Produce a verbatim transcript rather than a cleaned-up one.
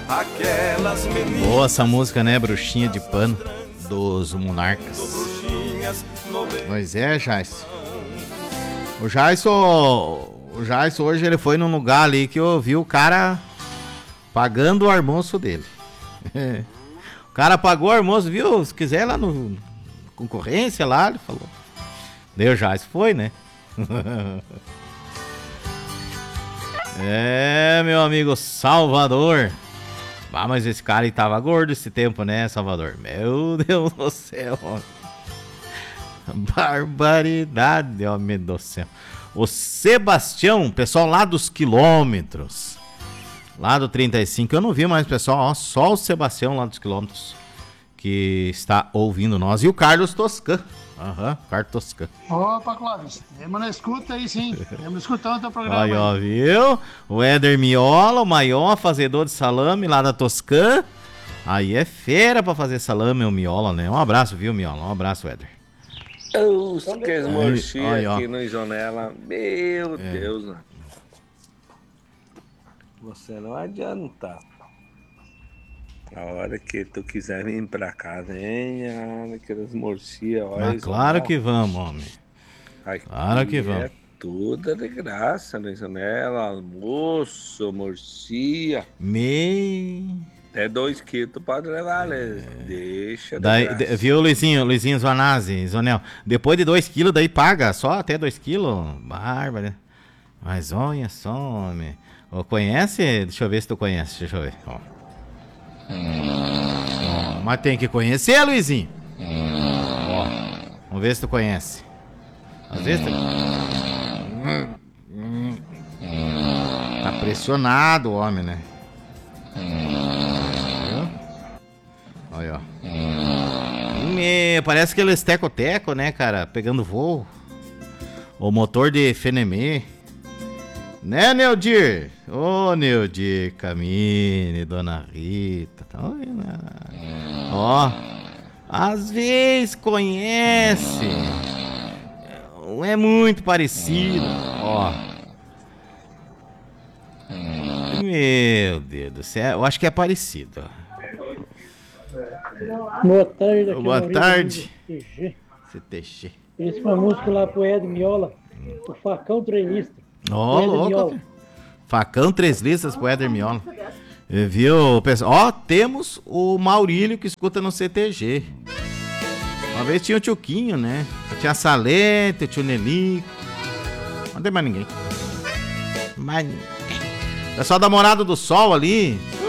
aquelas meninas. Boa essa música, né? Bruxinha de Pano, dos Monarcas. Pois é, Jais. O Jais, o Jais hoje ele foi num lugar ali que eu vi o cara pagando o almoço dele. O cara pagou o almoço, viu? Se quiser ir lá no concorrência lá, ele falou. Daí o Jais foi, né? É, meu amigo Salvador. Ah, mas esse cara aí tava gordo esse tempo, né, Salvador? Meu Deus do céu. Barbaridade, homem do céu. O Sebastião, pessoal lá dos quilômetros. Lá do trinta e cinco, eu não vi mais, pessoal. Ó, só o Sebastião lá dos quilômetros que está ouvindo nós. E o Carlos Toscan. Aham, uhum, Carlos Toscan. Opa, Clóvis. Temos na escuta aí, sim. Temos escutando o teu programa. Aí, aí, ó, viu? O Éder Miola, o maior fazedor de salame lá da Toscan. Aí é fera pra fazer salame, o Miola, né? Um abraço, viu, Miola? Um abraço, Éder. Os que esmorchia aqui ó. no Jonela. Meu É. Deus, né? Você não adianta. A hora que tu quiser vir pra cá, venha, aquelas morcias. Mas claro que vamos, homem. Aqui claro que vamos. É tudo de graça, né? Janela, almoço, morcia. Me... Até dois quilos tu pode levar, né? É. Deixa. Daí, de, viu, Luizinho, Luizinho Zonazzi, Zonel? Depois de dois quilos, daí paga só até dois quilos. Bárbara. Mas olha só, homem. Oh, conhece? Deixa eu ver se tu conhece. Deixa eu ver. Ó. Oh, mas tem que conhecer, Luizinho. Ó, vamos ver se tu conhece. Às vezes tu... Tá pressionado o homem, né? Olha, ó. Me... Parece aqueles teco-teco, né, cara? Pegando voo. O motor de Fenemê. Né, Neudir? Ô, oh, Neudir Camine, Dona Rita. Tá ouvindo? Ó, às vezes conhece. Não é muito parecido. Ó. Meu Deus do céu. Eu acho que é parecido. Boa tarde. Aqui Boa tarde. C T G. C T G. Esse foi uma música lá pro Ed Miola. O Facão Treinista. Ó, oh, louco. Facão três listas pro Éder Miola. Viu, pessoal? Ó, temos o Maurílio que escuta no C T G. Uma vez tinha o Tchuquinho, né? Tinha a Salete, o Tio Nelico. Não tem mais ninguém. Mais ninguém. Pessoal da Morada do Sol ali.